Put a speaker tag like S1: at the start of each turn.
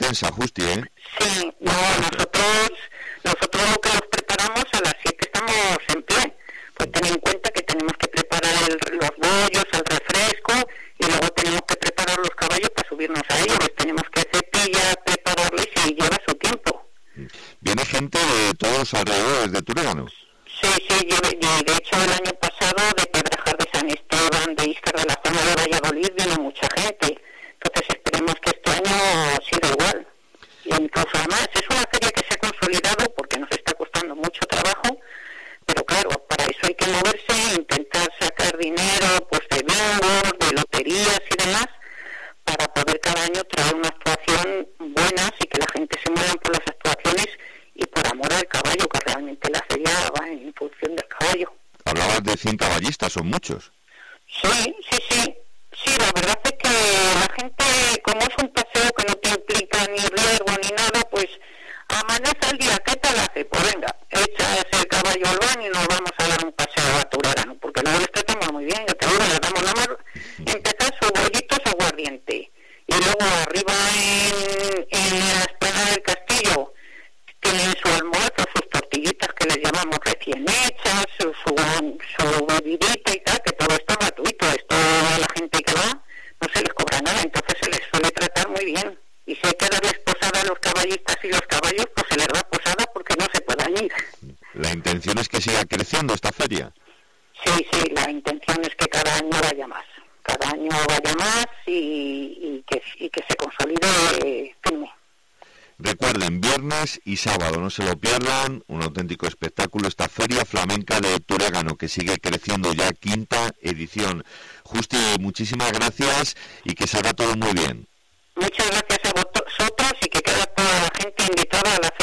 S1: intensa, Justi, ¿eh?
S2: Sí, no, nosotros lo que los preparamos a las 7 estamos en pie. Pues ten en cuenta que tenemos que preparar los bollos, el refresco, y luego tenemos que preparar los caballos para subirnos a ellos. Los tenemos que cepillar, prepararles y lleva su tiempo.
S1: ¿Viene gente de todos los alrededores de Turégano?
S2: Sí, yo de hecho el año pasado de Pedrajar, de San Esteban, de Íscar, de la zona de Valladolid, vino mucha gente. Entonces esperemos que este año siga igual. Y incluso además es una feria que se ha consolidado porque nos está costando mucho trabajo, pero claro, para eso hay que moverse, intentar sacar dinero pues de bingos, de loterías y demás, para poder cada año traer una actuación buena y que la gente se mueva por las actuaciones y por amor al caballo, que realmente la feria va en función del caballo.
S1: Hablabas de 100 caballistas, son muchos.
S2: Sí, la verdad es que la gente, como es un paseo que no te implica ni riesgo ni nada, pues amanece al día, ¿qué tal hace? Pues venga, echas el caballo al baño y nos vamos a dar un paseo a Turégano, porque luego les tratamos muy bien, ya te digo, les damos nada más empezar sus bollitos aguardiente, y luego arriba en la esplanada del castillo tienen su almuerzo, sus tortillitas que les llamamos recién hechas, su bebidita y tal, que todo esto es gratuito, esto a la gente que va no se les cobra nada, entonces se les suele tratar muy bien. Y si hay que darles posada a los caballistas y los caballos, pues se les da posada porque no se puedan ir.
S1: La intención es que siga creciendo esta feria.
S2: Sí, la intención es que cada año vaya más y que se consolide firme.
S1: Recuerden, viernes y sábado, no se lo pierdan, un auténtico espectáculo, esta Feria Flamenca de Turégano, que sigue creciendo ya, 5ª edición. Justi, muchísimas gracias y que salga todo muy bien.
S2: Muchas gracias a vosotros y que queda toda la gente invitada a la